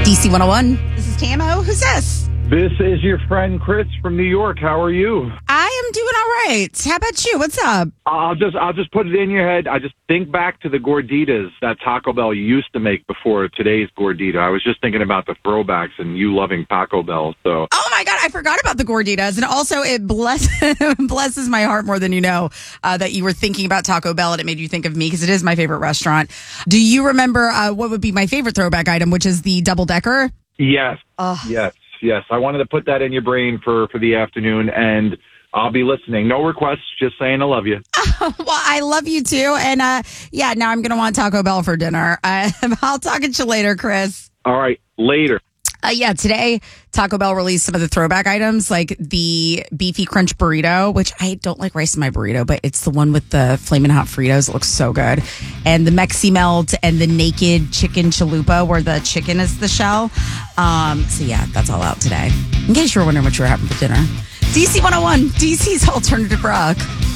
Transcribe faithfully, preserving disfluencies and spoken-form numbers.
D C one oh one. This is Tamo. Who's this? This is your friend Chris from New York. How are you? I am doing all right. How about you? What's up? I'll just I'll just put it in your head. I just think back to the gorditas that Taco Bell used to make before today's gordita. I was just thinking about the throwbacks and you loving Taco Bell. So oh my God, I forgot about the gorditas, and also it bless, blesses my heart more than you know uh, that you were thinking about Taco Bell and it made you think of me because it is my favorite restaurant. Do you remember uh, what would be my favorite throwback item, which is the double decker? Yes, Oh. yes, yes. I wanted to put that in your brain for for the afternoon, and I'll be listening. No requests, just saying I love you. Well, I love you too. And uh, yeah, now I'm going to want Taco Bell for dinner. Uh, I'll talk to you later, Chris. All right, later. Uh, yeah, today Taco Bell released some of the throwback items like the Beefy Crunch Burrito, which I don't like rice in my burrito, but it's the one with the Flamin' Hot Fritos. It looks so good. And the Mexi Melt and the Naked Chicken Chalupa, where the chicken is the shell. Um, so yeah, that's all out today. In case you were wondering what you were having for dinner. D C one oh one, D C's Alternative Rock.